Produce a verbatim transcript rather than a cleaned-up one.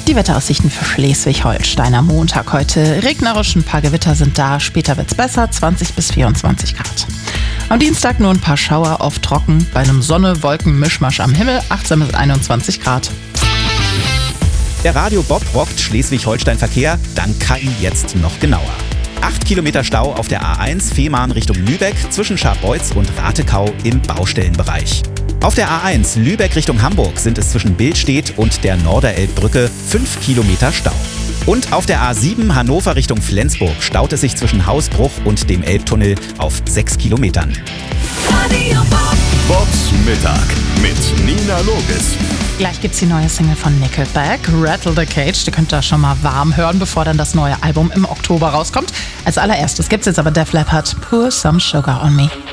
Die Wetteraussichten für Schleswig-Holstein am Montag heute. Regnerisch, ein paar Gewitter sind da. Später wird's besser, zwanzig bis vierundzwanzig Grad. Am Dienstag nur ein paar Schauer, oft trocken. Bei einem Sonne-Wolken-Mischmasch am Himmel, achtzehn bis einundzwanzig Grad. Der Radio Bob rockt Schleswig-Holstein-Verkehr dank K I jetzt noch genauer. Acht Kilometer Stau auf der A eins Fehmarn Richtung Lübeck zwischen Scharbeutz und Ratekau im Baustellenbereich. Auf der A eins Lübeck Richtung Hamburg sind es zwischen Billstedt und der Norderelbbrücke fünf Kilometer Stau. Und auf der A sieben Hannover Richtung Flensburg staut es sich zwischen Hausbruch und dem Elbtunnel auf sechs Kilometern. Radio Bob. Bobs Mittag mit Nina Logis. Gleich gibt's die neue Single von Nickelback, Rattle the Cage. Die könnt ihr schon mal warm hören, bevor dann das neue Album im Oktober rauskommt. Als allererstes gibt's jetzt aber Def Leppard, Pour Some Sugar on Me.